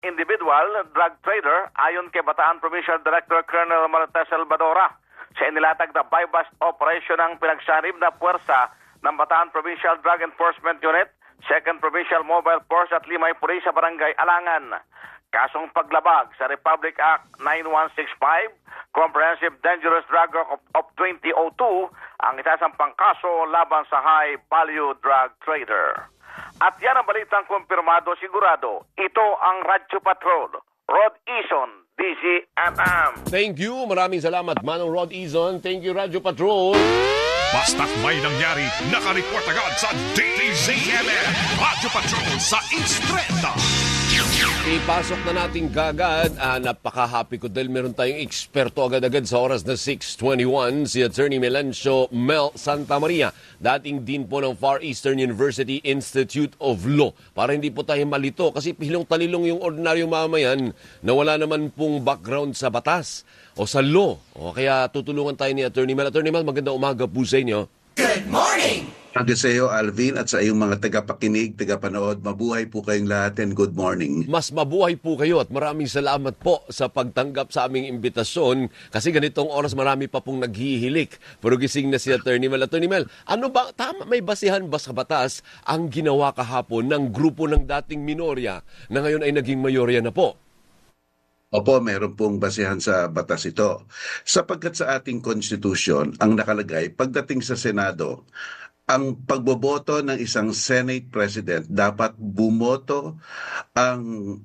individual drug trader ayon kay Bataan Provincial Director Colonel Marta Salvadora. Sa inilatag na buy-bust operation ng pinagsanib na puwersa ng Bataan Provincial Drug Enforcement Unit, 2nd Provincial Mobile Force at Limay Police sa Barangay Alangan. Kasong paglabag sa Republic Act 9165, Comprehensive Dangerous Drug of 2002, ang isasampang kaso laban sa high-value drug trader. At yan ang balitang kumpirmado sigurado. Ito ang Radyo Patrol, Rod Ison, DZMM. Thank you. Maraming salamat, Manong Rod Izon. Thank you, Radyo Patrol. Basta't may nangyari, nakareport agad sa DZMM. Radyo Patrol sa Instreta. Ipasok na natin kagad. Napaka-happy ko dahil meron tayong eksperto agad-agad sa oras na 6:21, si Attorney Melancio Mel Santa Maria, dating Dean po ng Far Eastern University Institute of Law. Para hindi po tayo malito kasi hilong-talilong yung ordinaryong mamayan na wala naman pong background sa batas o sa law. Kaya tutulungan tayo ni Attorney Mel. Attorney Mel, magandang umaga po sa inyo. Good morning! Hanggang sa iyo, Alvin, at sa iyong mga tagapakinig, tagapanood, mabuhay po kayong lahat and good morning. Mas mabuhay po kayo at maraming salamat po sa pagtanggap sa aming imbitasyon kasi ganitong oras marami pa pong naghihilik. Pero gising na si Attorney Mel. Attorney Mel, ano ba, tama, may basihan ba sa batas ang ginawa kahapon ng grupo ng dating minorya na ngayon ay naging mayorya na po? Opo, meron pong basihan sa batas ito. Sapagkat sa ating konstitusyon, ang nakalagay, pagdating sa Senado, ang pagboboto ng isang Senate President, dapat bumoto ang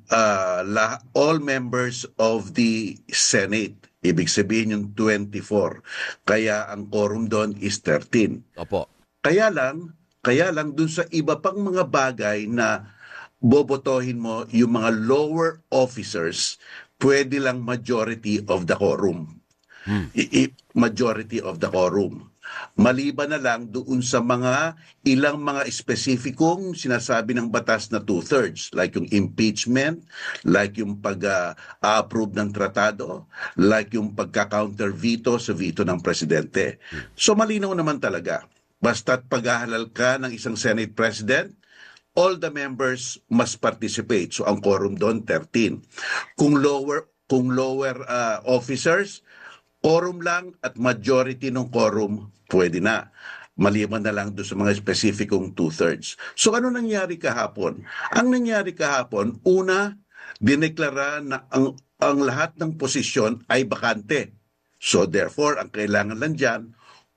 all members of the Senate. Ibig sabihin yung 24. Kaya ang quorum doon is 13. Opo. Kaya lang dun sa iba pang mga bagay na bobotohin mo yung mga lower officers, pwede lang majority of the quorum. Majority of the quorum. Maliban na lang doon sa ilang mga espesipikong sinasabi ng batas na 2/3, like yung impeachment, like yung pag-approve ng tratado, like yung pagka-counter veto sa veto ng presidente. So malinaw naman talaga, basta't paghahalal ka ng isang Senate President, all the members must participate. So ang quorum doon 13. Kung lower officers, quorum lang at majority ng quorum pwede na. Maliban na lang doon sa mga specificong 2/3. So ano nangyari kahapon? Ang nangyari kahapon, una, dineklara na ang lahat ng posisyon ay bakante. So therefore, ang kailangan lang dyan,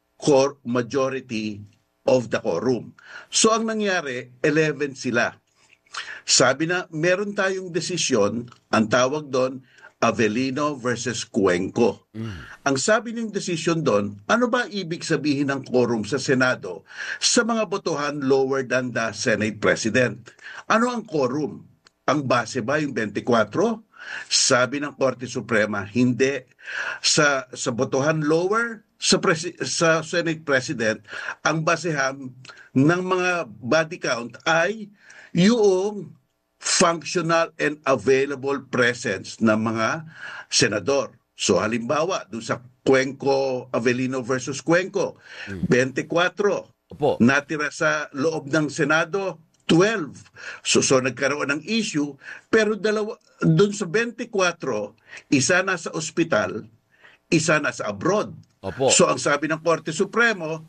majority of the quorum. So ang nangyari, 11 sila. Sabi na, meron tayong desisyon, ang tawag doon, Avellino versus Cuenco. Ang sabi ng desisyon doon, ano ba ibig sabihin ng quorum sa Senado sa mga botohan lower than the Senate President? Ano ang quorum? Ang base ba yung 24? Sabi ng Korte Suprema, hindi. Sa botohan lower sa Senate President, ang basehan ng mga body count ay yung functional and available presence ng mga senador. So halimbawa, doon sa Cuenco, Avellino versus Cuenco, 24. Opo. Natira sa loob ng Senado, 12. So nagkaroon ng issue, pero doon sa 24, isa na sa ospital, isa na sa abroad. Opo. So ang sabi ng Korte Suprema,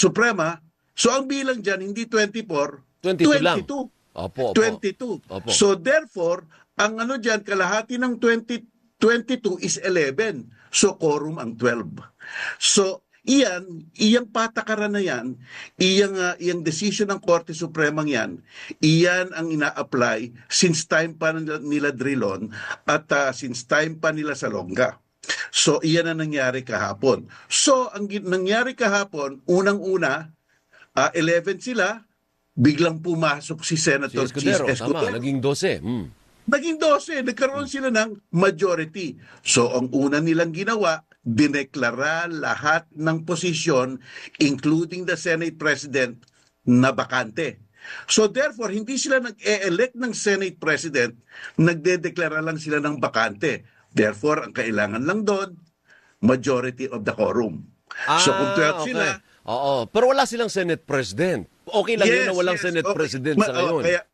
so ang bilang dyan, hindi 24, 22 lang. 22. Opo. 22. Opo. So therefore, ang dyan, kalahati ng 22 is 11. So quorum ang 12. So iyang patakaran na yan, iyang decision ng Korte Supremang yan, iyan ang ina-apply since time pa nila Drilon at since time pa nila Salonga. So iyan ang nangyari kahapon. So ang nangyari kahapon, unang-una, 11 sila, biglang pumasok si Senator Escudero. Chis Escudero. Tama, naging 12. Naging 12. Nagkaroon sila ng majority. So ang una nilang ginawa, dineklara lahat ng posisyon, including the Senate President, na bakante. So therefore, hindi sila nag-e-elect ng Senate President, nagdedeklara lang sila ng bakante. Therefore, ang kailangan lang doon, majority of the quorum. So kung 12 sila, Oo, pero wala silang Senate President. Okay lang yun na walang Senate President sa ngayon.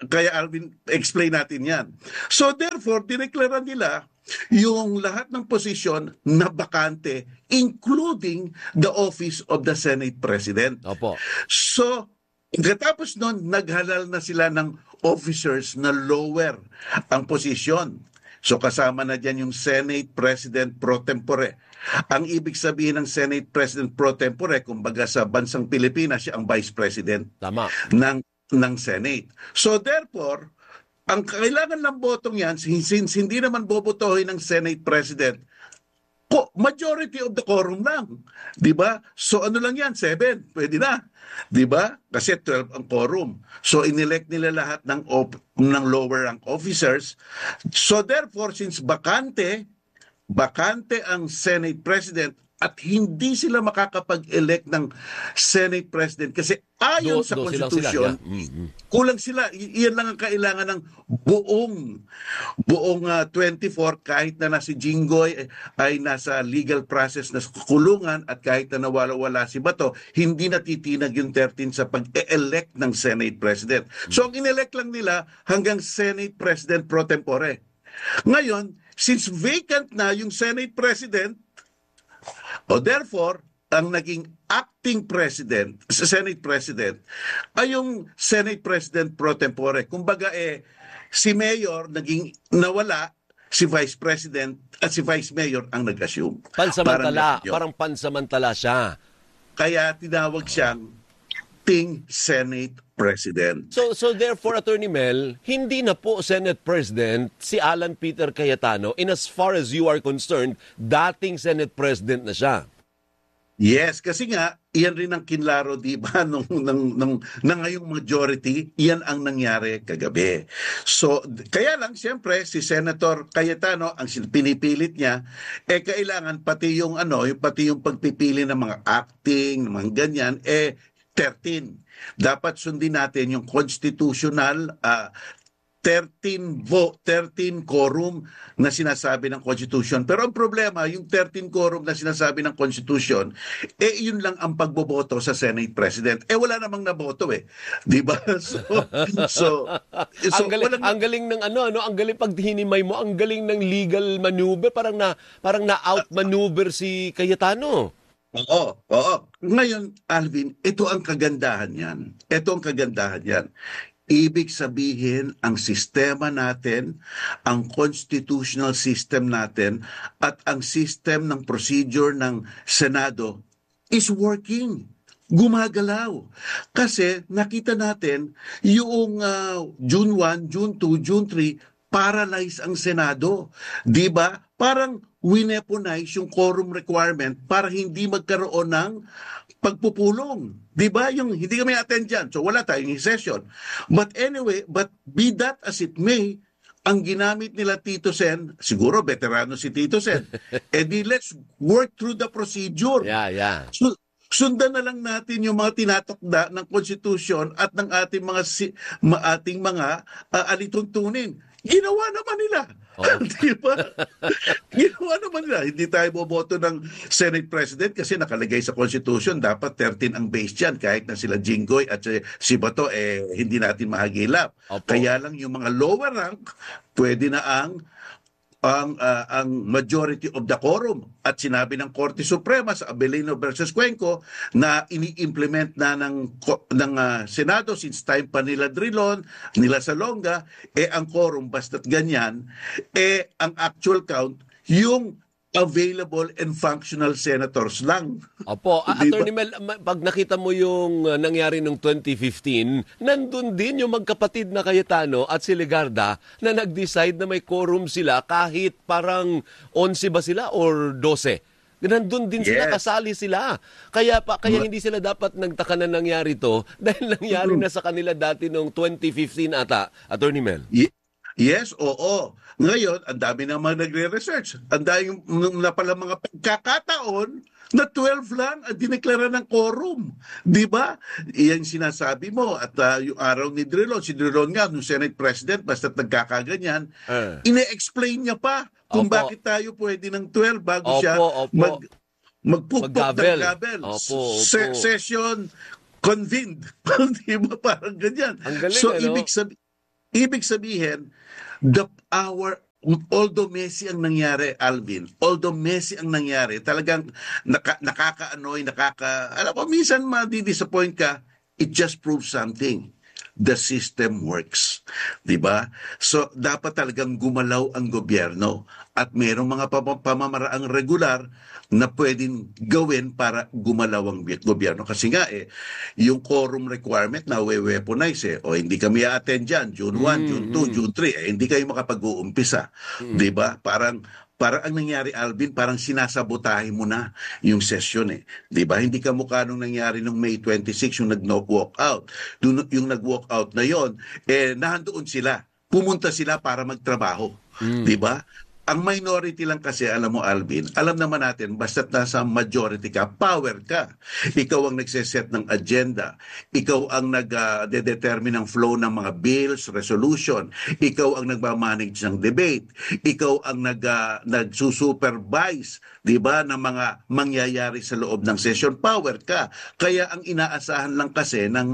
kaya Alvin, explain natin yan. So therefore, dineklara nila yung lahat ng posisyon na bakante, including the office of the Senate President. Opo. So, katapos nun, naghalal na sila ng officers na lower ang posisyon. So kasama na dyan yung Senate President pro tempore. Ang ibig sabihin ng Senate President pro tempore, kumbaga sa bansang Pilipinas, siya ang Vice President Tama. ng Senate. So therefore, ang kailangan ng botong yan, since hindi naman bobotohin ng Senate President, majority of the quorum lang. Di ba? So ano lang yan? 7. Pwede na. Di ba? Kasi 12 ang quorum. So inelect nila lahat ng lower rank officers. So therefore, since bakante ang Senate President at hindi sila makakapag-elect ng Senate President kasi ayon sa Constitution, kulang sila. Iyan lang ang kailangan ng buong 24 kahit na si Jinggoy ay nasa legal process na kulungan at kahit na nawala-wala si Bato, hindi natitinag yung 13 sa pag-elect ng Senate President. So ang inelect lang nila hanggang Senate President pro tempore. Ngayon, since vacant na yung Senate President, therefore, ang naging acting president, Senate President, ay yung Senate President pro tempore. Kumbaga si Mayor naging nawala, si Vice President at si Vice Mayor ang nag-assume. Pansamantala, parang pansamantala siya. Kaya tinawag siyang acting Senate President. So therefore, Attorney Mel, hindi na po Senate President si Alan Peter Cayetano, in as far as you are concerned, dating Senate President na siya. Yes, kasi nga, iyan rin ang kinlaro, di ba, nang ngayong majority, iyan ang nangyari kagabi. So, kaya lang, siyempre, si Senator Cayetano, ang pinipilit niya, kailangan pati yung pagpipili ng mga acting, ng mga ganyan, 13. Dapat sundin natin yung constitutional 13 quorum na sinasabi ng Constitution. Pero ang problema, yung 13 quorum na sinasabi ng Constitution, yun lang ang pagboboto sa Senate President. Wala namang naboto Di ba? Ang galing ng ang galing pag hinimay mo, ang galing ng legal maneuver, parang na out-maneuver si Cayetano. Oo. Ngayon, Alvin, ito ang kagandahan yan. Ibig sabihin, ang sistema natin, ang constitutional system natin, at ang system ng procedure ng Senado is working. Gumagalaw. Kasi nakita natin, yung June 1, June 2, June 3, paralyze ang Senado. Di ba? Parang wineponize yung quorum requirement para hindi magkaroon ng pagpupulong. Di ba? Yung hindi kami attend dyan. So wala tayong session. But anyway, be that as it may, ang ginamit nila Tito Sen, siguro veterano si Tito Sen, let's work through the procedure. Yeah. So, sundan na lang natin yung mga tinatakda ng Constitution at ng ating mga alituntunin. Ginawa naman nila. Diba? Ginawa naman nila. Hindi tayo boboto ng Senate President kasi nakalagay sa Constitution dapat 13 ang base dyan kahit na sila Jinggoy at si Bato hindi natin mahagilap. Kaya lang yung mga lower rank pwede na ang majority of the quorum. At sinabi ng Korte Suprema sa Abelino versus Cuenco na ini-implement na ng Senado since time pa nila Drilon, nila Salonga, ang quorum basta't ganyan, ang actual count, yung available and functional senators lang. Opo, Attorney Mel, pag nakita mo yung nangyari noong 2015, nandun din yung magkapatid na Cayetano at si Legarda na nag-decide na may quorum sila kahit parang 11 ba sila or 12. Nandun din sila, kasali sila. Kaya hindi sila dapat nagtaka na nangyari to dahil nangyari na sa kanila dati noong 2015 ata, Attorney Mel. Yes, oo. Ngayon, ang dami naman nagre-research. Ang dami na pala mga pagkakataon na 12 lang ang dineklara ng quorum. Di ba? Iyan sinasabi mo. At yung araw ni Drilon, si Drilon nga, nung Senate President, basta't nagkakaganyan, ine-explain niya pa kung bakit tayo pwede ng 12 bago siya magpupok ng gavel. Session convened. Di ba? Parang ganyan. Ang galing, so, ibig sabihin, Ibig sabihin, although messy ang nangyari, Alvin, although messy ang nangyari, talagang nakaka-annoy, alam ko, minsan madi-disappoint ka, it just proves something. The system works. Diba? So, dapat talagang gumalaw ang gobyerno at mayroong mga pamamaraang regular na pwedeng gawin para gumalaw ang gobyerno. Kasi nga yung quorum requirement na weaponize o hindi kami a-attend dyan, June 1, June 2, June 3, hindi kayo makapag-uumpisa. Diba? Parang ang nangyari, Alvin, parang sinasabotahe mo na yung session Di ba? Hindi ka mukha nung nangyari nung May 26 yung nag-walk out. Yung nag-walk out na yon, nahandoon sila. Pumunta sila para magtrabaho. Di ba? Ang minority lang kasi, alam mo, Alvin, alam naman natin, basta't nasa majority ka, power ka. Ikaw ang nagseset ng agenda. Ikaw ang nag-determine ng flow ng mga bills, resolution. Ikaw ang nagmamanage ng debate. Ikaw ang nagsusupervise, di ba, ng mga mangyayari sa loob ng session. Power ka. Kaya ang inaasahan lang kasi ng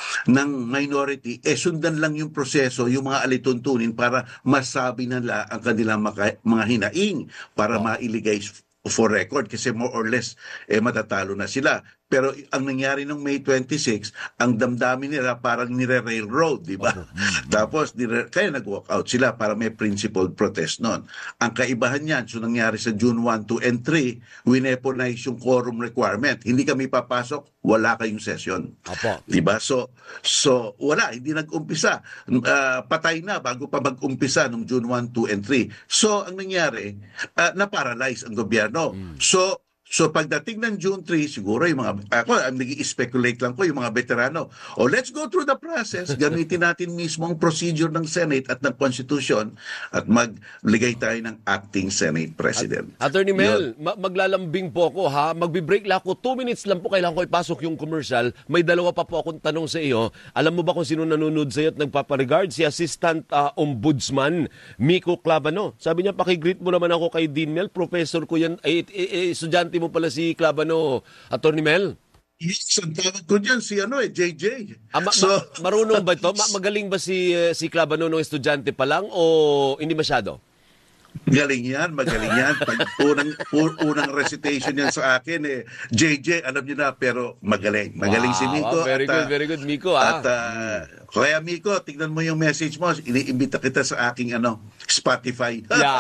minority, sundan lang yung proseso, yung mga alituntunin para masabi nila ang kanilang mga hinaing para mailigay for record kasi more or less matatalo na sila. Pero ang nangyari nung May 26, ang damdamin nila parang nire-railroad, di ba? Tapos, kaya nag-walk out sila para may principled protest nun. Ang kaibahan niyan, so nangyari sa June 1, 2, and 3, wineponize yung quorum requirement. Hindi kami papasok, wala kayong session. Di ba? So, wala, hindi nag-umpisa. Patay na bago pa mag-umpisa nung June 1, 2, and 3. So, ang nangyari, na-paralyze ang gobyerno. So pagdating ng June 3, siguro yung I'm nag-i-speculate lang ko, yung mga veterano, let's go through the process, gamitin natin mismo ang procedure ng Senate at ng Constitution at magligay tayo ng acting Senate President. Attorney Mel, maglalambing po ako ha, magbe-break lang ako, 2 minutes lang po, kailangan ko ipasok yung commercial. May dalawa pa po akong tanong sa iyo. Alam mo ba kung sino nanonood sa iyo at nagpaparegard? Si Assistant Ombudsman Miko Clavano. Sabi niya, pakigreet mo naman ako kay Dean Mel, professor ko yan, estudyante mo pala si Clavano, Attorney Mel? Yes, ang tawag ko dyan, si JJ. Marunong ba ito? Magaling ba si Clavano nung estudyante pa lang o hindi masyado? Magaling yan. Pag unang recitation yan sa akin, JJ, alam niyo na, pero magaling. Magaling si Miko. Very good, Miko. At kaya Miko, tignan mo yung message mo. Iniimbita kita sa aking Spotify.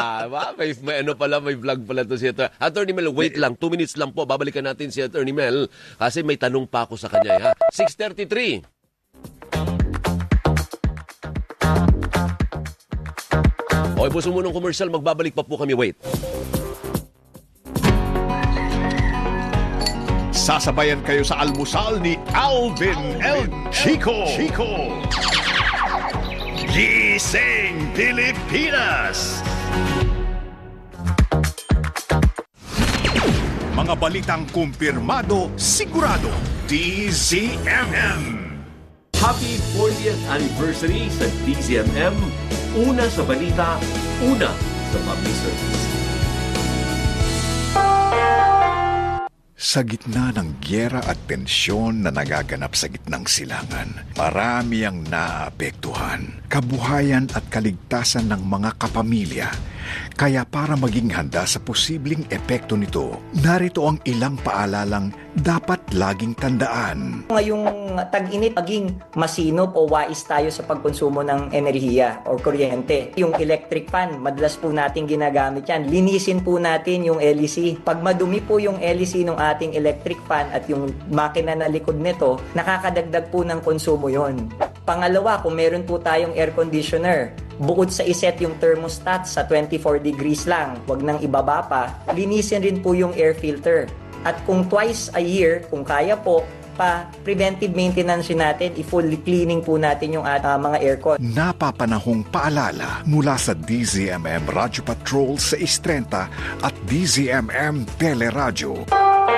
May vlog pala to si Attorney Mel. Wait lang, 2 minutes lang po. Babalikan natin si Attorney Mel kasi may tanong pa ako sa kanya. 6:33. Okay po, sumunong commercial. Magbabalik pa po kami. Wait. Sasabayan kayo sa almusal ni Alvin El Chico. Gising Pilipinas! Mga balitang kumpirmado, sigurado. DZMM. Happy 40th anniversary sa DZMM. Una sa balita, una sa public service. Sa gitna ng gyera at tensyon na nagaganap sa gitnang silangan, marami ang naaapektuhan, kabuhayan at kaligtasan ng mga kapamilya. Kaya para maging handa sa posibleng epekto nito, narito ang ilang paalalang dapat laging tandaan. Ngayong tag-init, maging masinop o wais tayo sa pagkonsumo ng enerhiya o kuryente. Yung electric fan, madalas po natin ginagamit yan. Linisin po natin yung LEC. Pag madumi po yung LEC ng ating electric fan at yung makina na likod nito, nakakadagdag po ng konsumo yon. Pangalawa, kung meron po tayong air conditioner, bukod sa iset yung thermostat sa 24 degrees lang, wag nang ibaba pa, linisin rin po yung air filter. At kung twice a year, kung kaya po, preventive maintenance natin, i-full cleaning po natin yung mga aircon. Napapanahong paalala mula sa DZMM Radio Patrol sa 630 at DZMM Teleradyo.